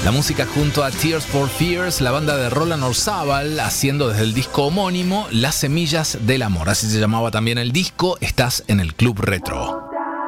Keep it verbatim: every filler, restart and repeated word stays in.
La música junto a Tears for Fears, la banda de Roland Orzabal, haciendo desde el disco homónimo Las Semillas del Amor. Así se llamaba también el disco. Estás en el Club Retro.